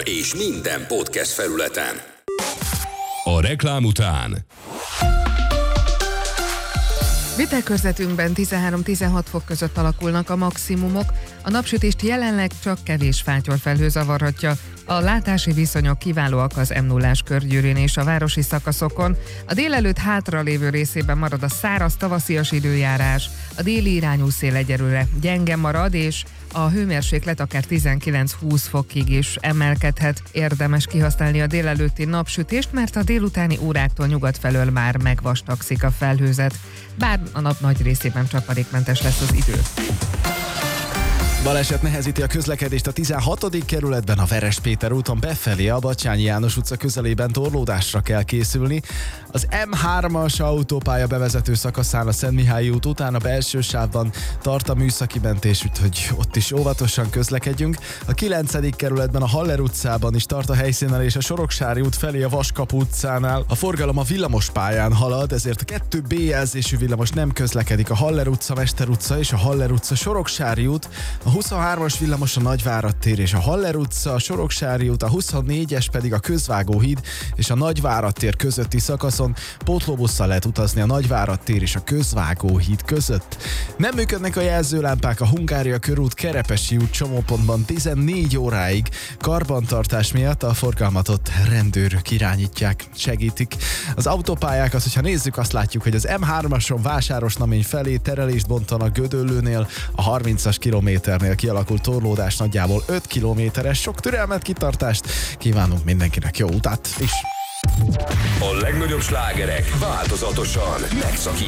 és minden podcast felületen. A reklám után. Vitelkörzetünkben 13-16 fok között alakulnak a maximumok, a napsütést jelenleg csak kevés fátyorfelhő zavarhatja. A látási viszonyok kiválóak az M0-ás körgyűrűn és a városi szakaszokon. A délelőtt hátralévő részében marad a száraz tavaszias időjárás, a déli irányú szél egyelőre gyenge marad, és a hőmérséklet akár 19-20 fokig is emelkedhet. Érdemes kihasználni a délelőtti napsütést, mert a délutáni óráktól nyugat felől már megvastagszik a felhőzet, bár a nap nagy részében csapadékmentes lesz az idő. Baleset nehezíti a közlekedést a 16. kerületben, a Veres Péter úton befelé, a Batthyány János utca közelében torlódásra kell készülni. Az M3-as autópálya bevezető szakaszán a Szentmihályi út után a belső sávban tart a műszaki mentés, úgyhogy ott is óvatosan közlekedjünk. A 9. kerületben a Haller utcában is tart a helyszínen, és a Soroksári út felé a Vaskapu utcánál a forgalom a villamospályán halad, ezért a 2B jelzésű villamos nem közlekedik. A Haller utca, Mester utca és a Haller utca Soroksári út, a 23-as villamos a Nagyvárad tér és a Haller utca, a Soroksári út, a 24-es pedig a Közvágóhíd és a Nagyvárad tér közötti szakaszon. Pótlóbusszal lehet utazni a Nagyvárad tér és a Közvágóhíd között. Nem működnek a jelzőlámpák a Hungária körút, Kerepesi út csomópontban 14 óráig. Karbantartás miatt a forgalmat ott rendőrök irányítják, segítik. Az autópályákat, hogyha nézzük, azt látjuk, hogy az M3-ason Vásárosnamény felé terelést bontanak Gödöllőnél, a 30-as kilométernél kialakult torlódás nagyjából 5 kilométeres. Sok türelmet, kitartást kívánunk mindenkinek, jó utat is! A legnagyobb slágerek változatosan megszakítják